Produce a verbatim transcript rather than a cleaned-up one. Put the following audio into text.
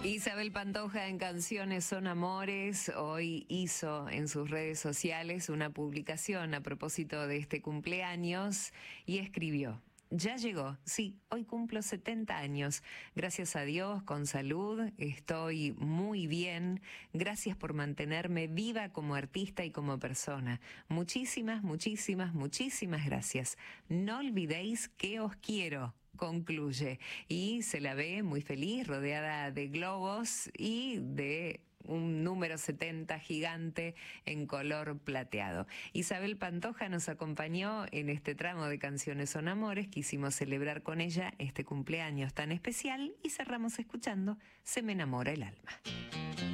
Isabel Pantoja en Canciones Son Amores hoy hizo en sus redes sociales una publicación a propósito de este cumpleaños y escribió: ya llegó, sí, hoy cumplo setenta años. Gracias a Dios, con salud, estoy muy bien. Gracias por mantenerme viva como artista y como persona. Muchísimas, muchísimas, muchísimas gracias. No olvidéis que os quiero, concluye. Y se la ve muy feliz, rodeada de globos y de un número setenta gigante en color plateado. Isabel Pantoja nos acompañó en este tramo de Canciones Son Amores. Quisimos celebrar con ella este cumpleaños tan especial y cerramos escuchando Se me enamora el alma.